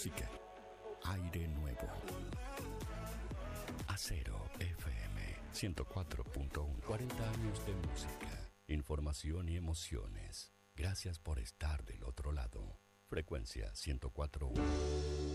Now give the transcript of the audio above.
música. Aire nuevo. Acero FM 104.1. 40 años de música, información y emociones. Gracias por estar del otro lado. Frecuencia 104.1.